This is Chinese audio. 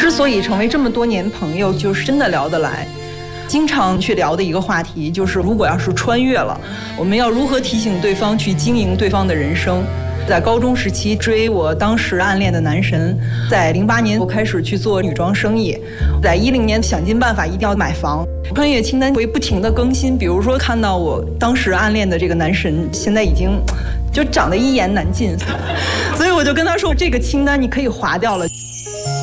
之所以成为这么多年朋友，就是真的聊得来。经常去聊的一个话题就是，如果要是穿越了，我们要如何提醒对方去经营对方的人生。在高中时期追我当时暗恋的男神，在08年我开始去做女装生意，在10年想尽办法一定要买房。穿越清单会不停的更新，比如说看到我当时暗恋的这个男神现在已经就长得一言难尽，所以我就跟他说，这个清单你可以划掉了。